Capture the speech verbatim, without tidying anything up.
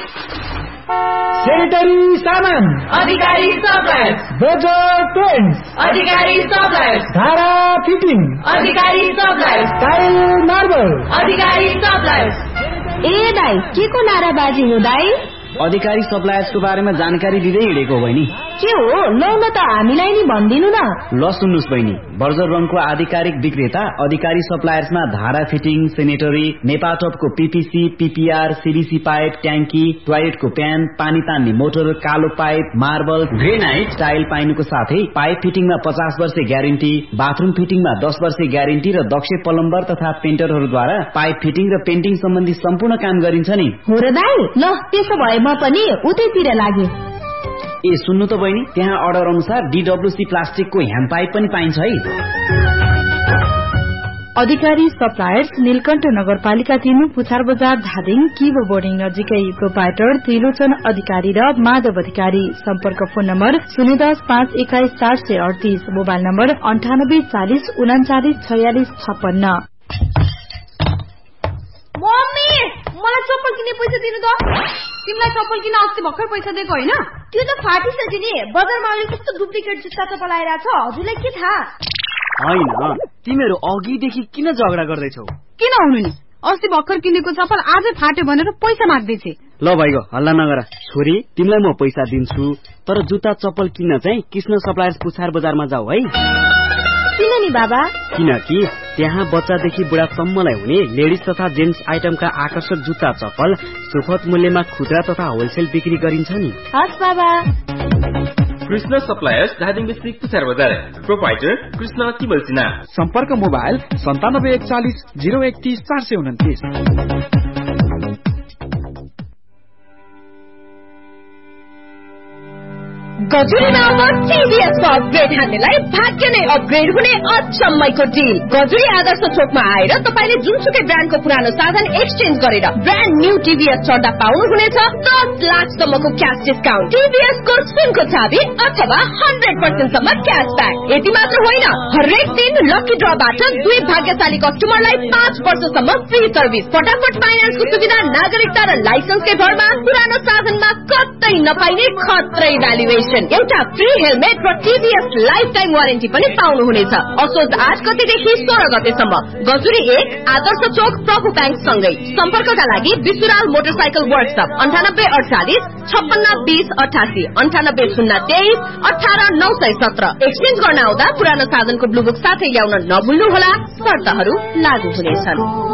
Sanitary सामान अधिकारी suppliers, बजार paints अधिकारी suppliers, धारा फिटिङ अधिकारी सप्लायर्स, टाइल मार्बल अधिकारी सप्लायर्स। ए दाइ के को नाराबाजी हो दाइ? अधिकारी सप्लायर्सको बारेमा जानकारी दिँदै हिँडेको हो बहिनी। के हो लौ न त हामीलाई नि भनिदिनु न। ल सुन्नुस् बहिनी, बर्जर रङको आधिकारिक विक्रेता अधिकारी सप्लायर्समा धारा fitting, sanitary, नेपाटपको PPC, PPR, CDC pipe, ट्याङ्की, टोयलेटको प्यान, पानी तान्ने मोटर, कालो पाइप, मार्बल, ग्रेनाइट, टाइल पाइनुको साथै पाइप फिटिङमा पचास वर्ष ग्यारेन्टी, बाथरूम फिटिङमा दस वर्ष ग्यारेन्टी र दक्ष प्लम्बर तथा पेन्टरहरूद्वारा पाइप फिटिङ र पेन्टिङ सम्बन्धी सम्पूर्ण काम गरिन्छ नि। हो र दाइ, ल त्यसो भए म पनि उतैतिर लागे। ए सुन्नु त बहिनी, त्यहाँ अर्डर अनुसार डीडब्ल्यूसी प्लास्टिकको ह्यान्ड पाइप पनि पाइन्छ है। अधिकारी सप्लायर्स नीलकण्ठ नगरपालिका तीन पुछार बजार धादिङ किबो बोर्डिङ नजिकै। प्रोपाइटर त्रिलोचन अधिकारी र माधव अधिकारी। सम्पर्क फोन नम्बर शून्य दस पाँच एक्काइस चार सय अडतीस, मोबाइल नम्बर अन्ठानब्बे चालिस उनाचालिस छयालिस छप्पन्न। मम्मी मलाई चप्पल किन्ने पैसा दिनु त। तिमीलाई चप्पल किन्न अस्ति भर्खर पैसा दिएको होइन? त्यो त फाटिसक्यो नि। बजारमा अहिले कस्तो डुप्लिकेट जुत्ता चप्पल आइरहेछ, हजुरलाई के थाहा? होइन, तिमीहरू अघिदेखि किन झगडा गर्दैछौ? किन हुनु नि, अस्ति भर्खर किनेको चप्पल आजै फाट्यो भनेर पैसा माग्दैछे। ल भाइको हल्ला नगर। छोरी तिमीलाई म पैसा दिन्छु, तर जुत्ता चप्पल किन्न चाहिँ कृष्ण सप्लायर्स पुछार बजारमा जाऊ है। किन नि बाबा? किनकि त्यहाँ बच्चादेखि बुढासम्मलाई हुने लेडिज तथा जेन्ट्स आइटमका आकर्षक जुत्ता चप्पल सुपथ मूल्यमा खुद्रा तथा होलसेल बिक्री गरिन्छ नि। हस् बाबा। कृष्ण सप्लायर्स धादिङ डिस्ट्रिक्ट पुछार बजार। प्रोपाइटर कृष्ण तिमल सिन्हा। सम्पर्क मोबाइल सन्तानब्बे एकचालिस जिरो एकतिस चार सय उन्तिस। गजुरीमा अब टिभीएसको अपग्रेड हान्नेलाई भाग्य नै अपग्रेड हुने अचम्मैको डिल। गजुरी आदर्श चोकमा आएर तपाईले जुनसुकै ब्रान्डको पुरानो साधन एक्सचेन्ज गरेर ब्रान्ड न्यू टिभीएस चढ्दा पाउनुहुनेछ दस लाखसम्मको क्यास डिस्काउन्ट, टिभीएसको सुनको चाबी अथवा हन्ड्रेड पर्सेन्ट सम्म क्यासब्याक। यति मात्र होइन, हरेक दिन लकी ड्रबाट दुई भाग्यशाली कस्टमरलाई पाँच वर्षसम्म फ्री सर्भिस, फटाफट फाइनान्सको सुविधा, नागरिकता र लाइसेन्सकै भरमा पुरानो साधनमा कतै नपाइने खत्रै भ्यालुएसन, एउटा फ्री हेलमेट र टिभीएस लाइफ टाइम वारेन्टी पनि पाउनुहुनेछ। असोज आठ गतेदेखि सोह्र गतेसम्म गजुरी एक आदर्श चोक प्रभु ब्याङ्क सँगै। सम्पर्कका लागि विशुराल मोटरसाइकल वर्कशप अन्ठानब्बे अडचालिस छप्पन्न बीस अठासी, अन्ठानब्बे शून्य तेइस अठार नौ सय सत्र। एक्सचेन्ज गर्न आउँदा पुरानो साधनको ब्लुबुक साथै ल्याउन नभुल्नुहोला, शर्तहरू लागू हुनेछन्।